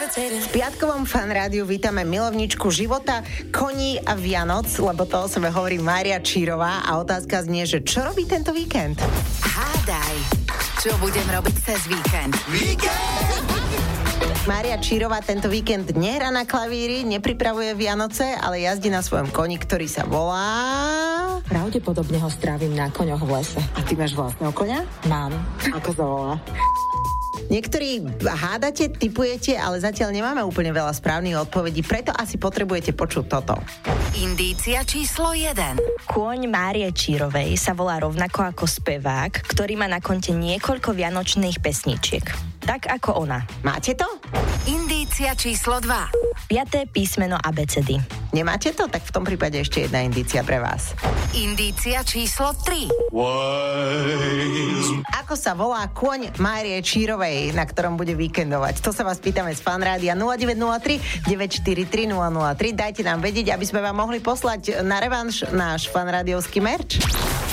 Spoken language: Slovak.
V piatkovom Fan rádiu vítame milovničku života, koní a Vianoc, lebo to o sebe hovorí Mária Čírová a otázka znie, že čo robí tento víkend? Hádaj, čo budem robiť cez víkend. Mária Čírová tento víkend nehrá na klavíri, nepripravuje Vianoce, ale jazdí na svojom koni, ktorý sa volá... Pravdepodobne ho strávim na koňoch v lese. A ty máš vlastného koňa? Mám. Ako sa volá? Niektorí hádate, tipujete, ale zatiaľ nemáme úplne veľa správnych odpovedí, preto asi potrebujete počuť toto. Indícia číslo 1. Kôň Márie Čírovej sa volá rovnako ako spevák, ktorý má na konte niekoľko vianočných pesničiek. Tak ako ona. Máte to? Indícia číslo 2. 5. písmeno abecedy. Nemáte to? Tak v tom prípade ešte jedna indícia pre vás. Indícia číslo 3. Ako sa volá kôň Márie Čírovej, na ktorom bude víkendovať? To sa vás pýtame z Fanrádia 0903 943 003. Dajte nám vedieť, aby sme vám mohli poslať na revanš náš fanrádiovský merch.